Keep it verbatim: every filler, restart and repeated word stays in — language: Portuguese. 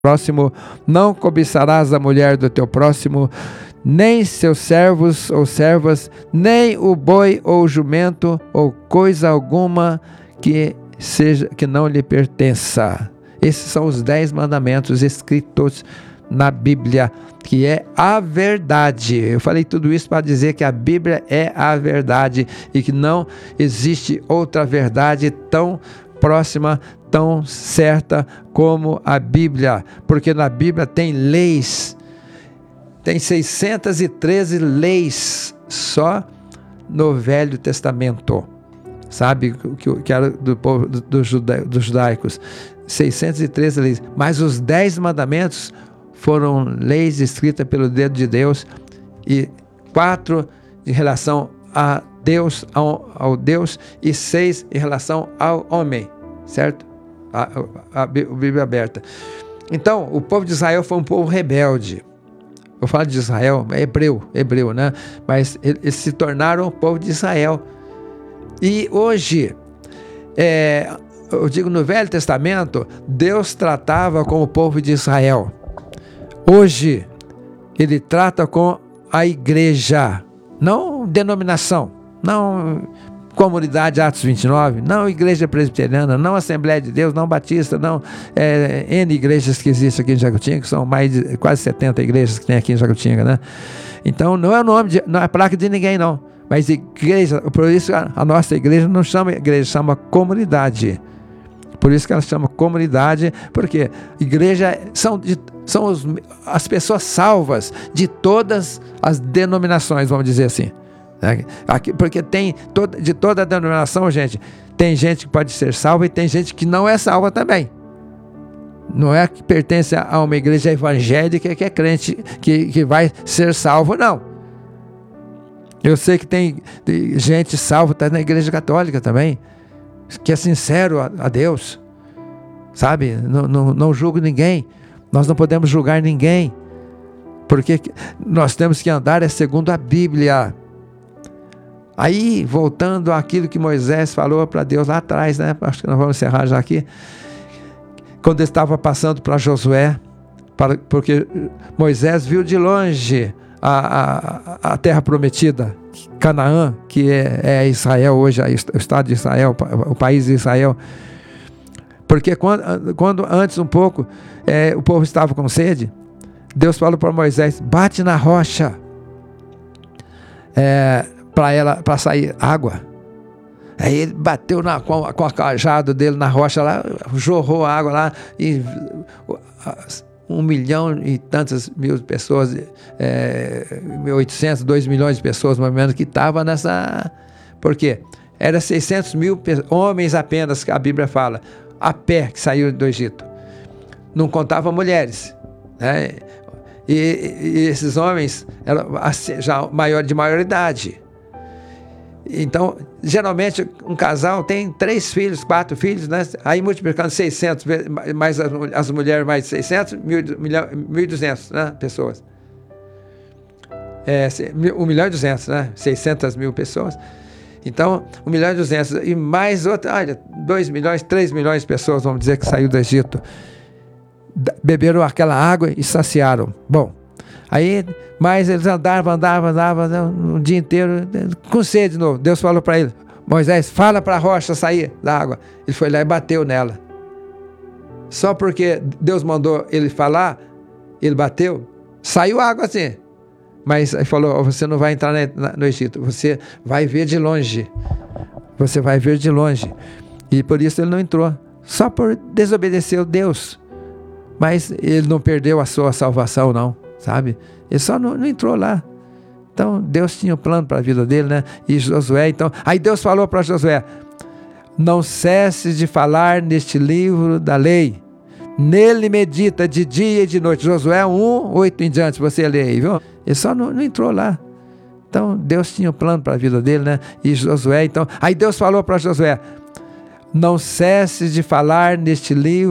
próximo, não cobiçarás a mulher do teu próximo, nem seus servos ou servas, nem o boi ou o jumento, ou coisa alguma que seja que não lhe pertença. Esses são os dez mandamentos escritos na Bíblia, que é a verdade. Eu falei tudo isso para dizer que a Bíblia é a verdade e que não existe outra verdade tão próxima, tão certa como a Bíblia, porque na Bíblia tem leis, tem seiscentas e treze leis só no Velho Testamento, sabe, que, que era do povo do, do juda, dos judaicos, seiscentas e treze leis, mas os dez mandamentos foram leis escritas pelo dedo de Deus, e quatro em relação a Deus, ao, ao Deus, e seis em relação ao homem, certo? A, a, a Bíblia aberta. Então, o povo de Israel foi um povo rebelde. Eu falo de Israel, é hebreu, hebreu, né? Mas eles se tornaram o povo de Israel. E hoje, é, eu digo, no Velho Testamento, Deus tratava com o povo de Israel. Hoje, Ele trata com a igreja, não denominação, não comunidade Atos vinte e nove, não igreja presbiteriana, não Assembleia de Deus, não Batista, não é, N igrejas que existem aqui em Jacutinga, que são mais de quase setenta igrejas que tem aqui em Jacutinga, né? Então não é o nome, de, não é placa de ninguém não, mas igreja, por isso a, a nossa igreja não chama igreja, chama comunidade. Por isso que ela chama comunidade, porque igreja são, de, são os, as pessoas salvas de todas as denominações, vamos dizer assim. Aqui, porque tem toda, de toda a denominação, gente, tem gente que pode ser salva e tem gente que não é salva também. Não é que pertence a uma igreja evangélica que é crente, que, que vai ser salvo, não. Eu sei que tem gente salva, está na igreja católica também, que é sincero a, a Deus, sabe? Não, não, não julgo ninguém, nós não podemos julgar ninguém, porque nós temos que andar é segundo a Bíblia. Aí, voltando àquilo que Moisés falou para Deus lá atrás, né? Acho que nós vamos encerrar já aqui. Quando ele estava passando para Josué, para, porque Moisés viu de longe a, a, a terra prometida, Canaã, que é, é Israel hoje, o estado de Israel, o país de Israel. Porque quando, quando antes um pouco, é, o povo estava com sede, Deus falou para Moisés, bate na rocha, é, para ela, para sair água. Aí ele bateu na, com, com o cajado dele na rocha lá, jorrou a água lá, e um milhão e tantas mil pessoas, é, mil e oitocentos, dois milhões de pessoas, mais ou menos, que estavam nessa... Por quê? Era seiscentos mil homens apenas, que a Bíblia fala, a pé, que saiu do Egito. Não contava mulheres, né? E, e esses homens eram já maior, de maioridade. Então, geralmente, um casal tem três filhos, quatro filhos, né? Aí multiplicando seiscentos, mais as, as mulheres mais seiscentos, mil e duzentos, né? Pessoas. É, um milhão e duzentos, né? seiscentas mil pessoas. Então, um milhão e duzentos, e mais outra, olha, dois milhões, três milhões de pessoas, vamos dizer, que saiu do Egito. Beberam aquela água e saciaram. Bom, aí, mas eles andavam, andavam, andavam o dia inteiro, com sede de novo. Deus falou para ele, Moisés, fala para a rocha sair da água. Ele foi lá e bateu nela. Só porque Deus mandou ele falar, ele bateu, saiu água assim. Mas ele falou, você não vai entrar no Egito, você vai ver de longe. Você vai ver de longe. E por isso ele não entrou, só por desobedecer a Deus. Mas ele não perdeu a sua salvação, não, sabe? Ele só não, não entrou lá. Então, Deus tinha um plano para a vida dele, né? E Josué, então... Aí Deus falou para Josué, não cesse de falar neste livro da lei. Nele medita de dia e de noite. Josué um, oito em diante, você lê aí, viu? Ele só não, não entrou lá. Então, Deus tinha um plano para a vida dele, né? E Josué, então... Aí Deus falou para Josué, não cesse de falar neste livro